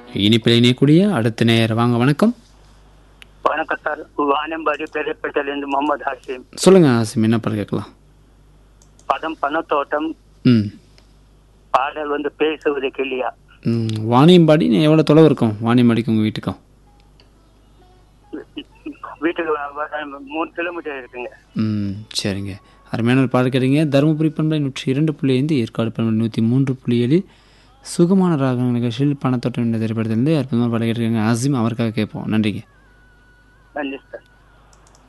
இனிப்பில் இணையக்கூடிய அடுத்த நேயர் வாங்க. வணக்கம். வணக்கம் சார். வானம்பாடி பெரியப்பேட்டையிலிருந்து முகமது ஹாசிம். சொல்லுங்க ஆசிம், என்ன பாடல் கேட்கலாம்? பதம் பணத்தோட்டம், ம் பாடல் பேசுவது கிளியா. வாணியம்பாடி எவ்வளோ தொலைவு இருக்கும்? வாணியம்பாடிக்கு உங்கள் வீட்டுக்கும்? வீட்டுக்கு 3 கிலோமீட்டர் இருக்குங்க. சரிங்க. அருமையான ஒரு பாடல் கேட்டீங்க. தருமபுரி பண்பலை 102.5, ஏற்காடு பண்பலை 103.7 சுகமான ராகம் நிகழ்ச்சியில் பணத்தோட்டம் என்ற திரைப்படத்திலிருந்து அற்புதமாக பாடல் கேட்டிருக்காங்க ஆசிம். அவருக்காக கேட்போம். நன்றிங்க. நன்றி சார்.